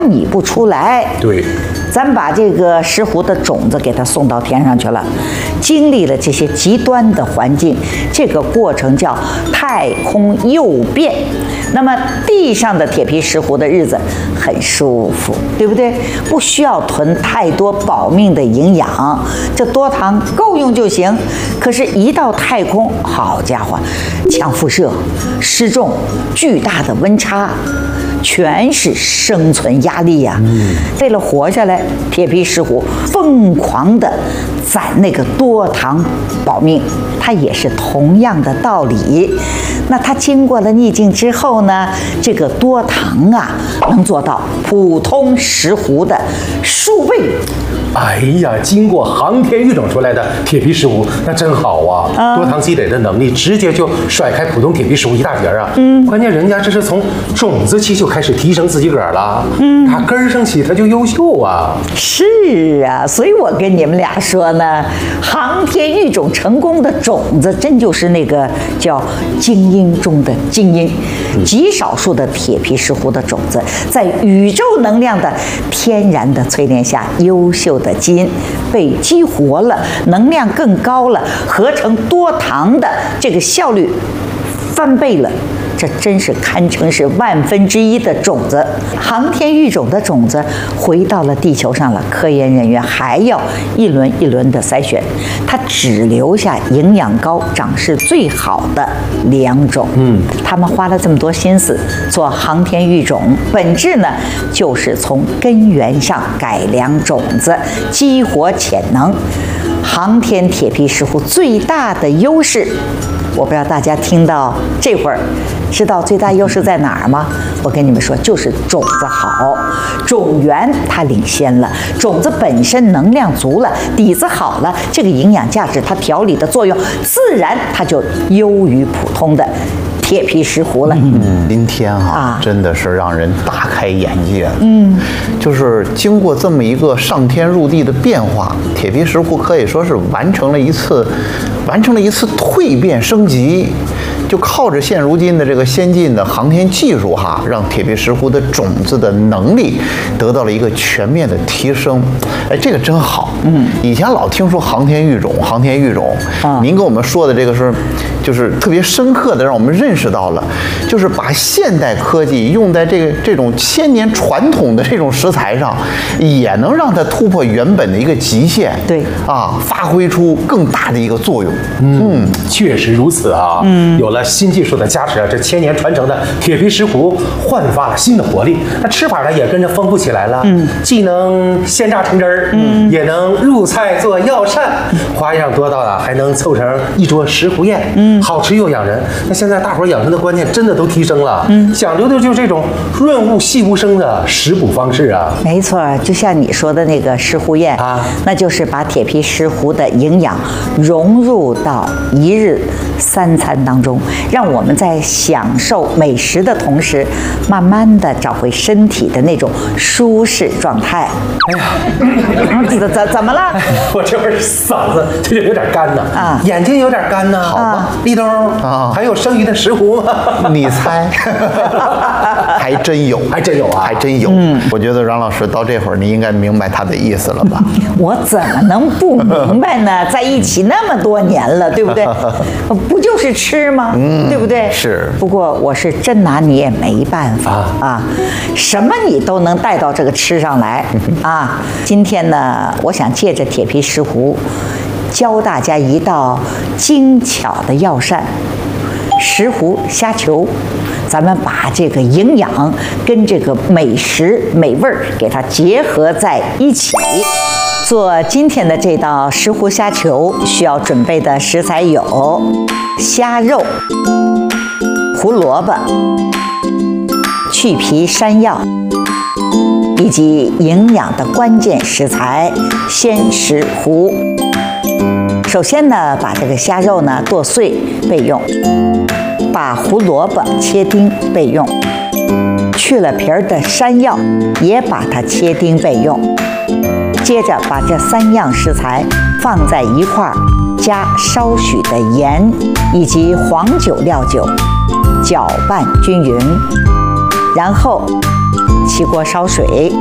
拟不出来。 对， 咱把这个石斛的种子给它送到天上去了，经历了这些极端的环境，这个过程叫太空诱变。那么地上的铁皮石斛的日子很舒服，对不对？不需要囤太多保命的营养，这多糖够用就行。可是，一到太空，好家伙，强辐射、失重、巨大的温差。全是生存压力呀！为了活下来，铁皮石斛疯狂地攒那个多糖保命，它也是同样的道理。那它经过了逆境之后呢，这个多糖啊，能做到普通石斛的数倍。 哎呀，经过航天育种出来的铁皮石斛，那真好啊！多糖积累的能力直接就甩开普通铁皮石斛一大截啊！关键人家这是从种子期就开始提升自己个儿了，打根儿上起他就优秀啊！ 是啊，所以我跟你们俩说呢，航天育种成功的种子，真就是那个叫精英中的精英，极少数的铁皮石斛的种子，在宇宙能量的天然的淬炼下，优秀的基因被激活了，能量更高了，合成多糖的这个效率翻倍了。这真是堪称是1/1000的种子，航天育种的种子回到了地球上了。科研人员还要一轮一轮的筛选，它只留下营养高、长势最好的2种。他们花了这么多心思做航天育种，本质呢就是从根源上改良种子，激活潜能。航天铁皮石斛最大的优势，我不知道大家听到这会儿知道最大优势在哪儿吗？我跟你们说，就是种子好，种源它领先了，种子本身能量足了，底子好了，这个营养价值它调理的作用，自然它就优于普通的铁皮石斛了。 今天真的是让人大开眼界了。就是经过这么一个上天入地的变化，铁皮石斛可以说是完成了一次蜕变升级。就靠着现如今的这个先进的航天技术让铁皮石斛的种子的能力得到了一个全面的提升。哎，这个真好。以前老听说航天育种，您跟我们说的这个就是特别深刻的让我们认识到了，就是把现代科技用在这种1000年传统的这种食材上，也能让它突破原本的一个极限。 对发挥出更大的一个作用。 确实如此啊。有了新技术的加持这1000年传承的铁皮石斛焕发了新的活力，那吃法呢也跟着丰富起来了。既能鲜榨成汁儿，也能入菜做药膳，花样多到还能凑成一桌石斛宴。好吃又养人。那现在大伙养生的观念真的都提升了，讲究的就是这种润物细无声的食补方式啊。 没错，就像你说的那个石斛宴那就是把铁皮石斛的营养融入到一日3餐当中，让我们在享受美食的同时，慢慢的找回身体的那种舒适状态。 哎呀， 怎么了？ 我这会儿嗓子就有点干呢，眼睛有点干呢。好吧，立冬还有剩余的石斛吗？ 你猜？还真有啊，还真有。我觉得阮老师到这会儿你应该明白他的意思了吧？ 我怎么能不明白呢？在一起那么多年了，对不对？不就是吃吗？对不对？ 是。 不过我是真拿你也没办法什么你都能带到这个吃上来今天呢，我想借着铁皮石斛，教大家一道精巧的药膳——石斛虾球。咱们把这个营养跟这个美食美味给它结合在一起。做今天的这道石斛虾球需要准备的食材有虾肉、胡萝卜、去皮山药，以及营养的关键食材鲜石斛。首先呢，把这个虾肉呢剁碎备用，把胡萝卜切丁备用，去了皮儿的山药也把它切丁备用。接着把这3样食材放在一块儿，加少许的盐以及黄酒料酒，搅拌均匀，然后起锅烧水。